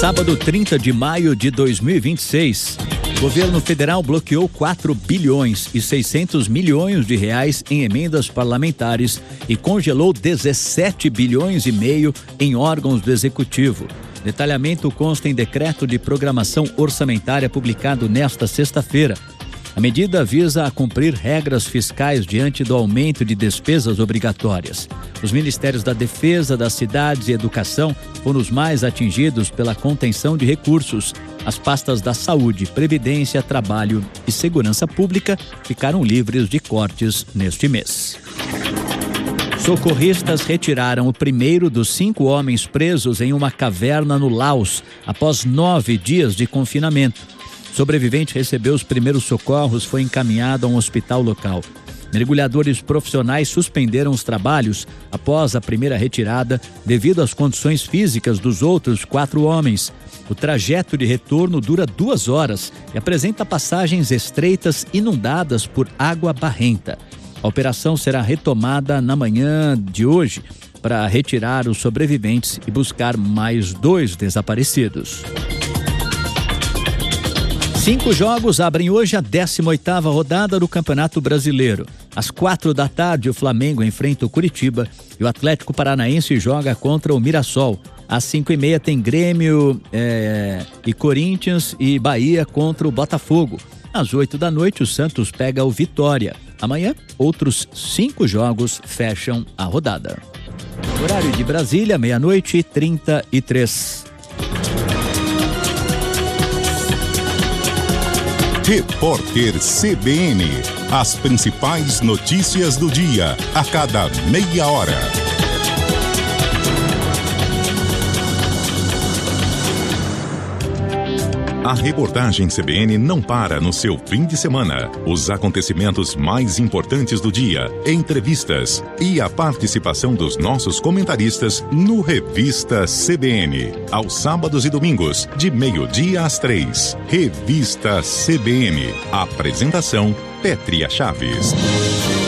Sábado, 30 de maio de 2026. O governo federal bloqueou 4 bilhões e 600 milhões de reais em emendas parlamentares e congelou 17 bilhões e meio em órgãos do executivo. Detalhamento consta em decreto de programação orçamentária publicado nesta sexta-feira. A medida visa cumprir regras fiscais diante do aumento de despesas obrigatórias. Os ministérios da Defesa, das Cidades e Educação foram os mais atingidos pela contenção de recursos. As pastas da Saúde, Previdência, Trabalho e Segurança Pública ficaram livres de cortes neste mês. Socorristas retiraram o primeiro dos 5 homens presos em uma caverna no Laos, após 9 dias de confinamento. O sobrevivente recebeu os primeiros socorros, foi encaminhado a um hospital local. Mergulhadores profissionais suspenderam os trabalhos após a primeira retirada devido às condições físicas dos outros 4 homens. O trajeto de retorno dura 2 horas e apresenta passagens estreitas inundadas por água barrenta. A operação será retomada na manhã de hoje para retirar os sobreviventes e buscar mais 2 desaparecidos. 5 jogos abrem hoje a 18ª rodada do Campeonato Brasileiro. Às 4 da tarde, o Flamengo enfrenta o Curitiba e o Atlético Paranaense joga contra o Mirassol. Às 5h30 tem Grêmio e Corinthians e Bahia contra o Botafogo. Às 8 da noite, o Santos pega o Vitória. Amanhã, outros 5 jogos fecham a rodada. Horário de Brasília, 00:33. Repórter CBN. As principais notícias do dia, a cada meia hora. A reportagem CBN não para no seu fim de semana. Os acontecimentos mais importantes do dia, entrevistas e a participação dos nossos comentaristas no Revista CBN. Aos sábados e domingos, de 12:00 às 3. Revista CBN. Apresentação: Pétria Chaves.